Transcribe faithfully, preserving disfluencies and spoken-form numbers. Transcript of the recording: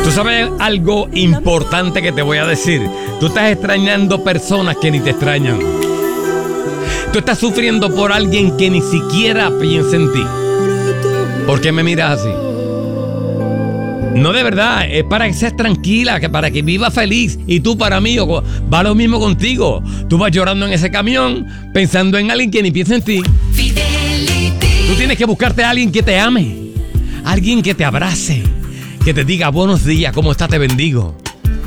Tú sabes algo importante que te voy a decir. Tú estás extrañando personas que ni te extrañan. Tú estás sufriendo por alguien que ni siquiera piensa en ti. ¿Por qué me miras así? No, de verdad, es para que seas tranquila, que para que vivas feliz. Y tú, para mí, va lo mismo contigo. Tú vas llorando en ese camión, pensando en alguien que ni piensa en ti. Tú tienes que buscarte a alguien que te ame, alguien que te abrace, que te diga buenos días, ¿cómo estás? Te bendigo.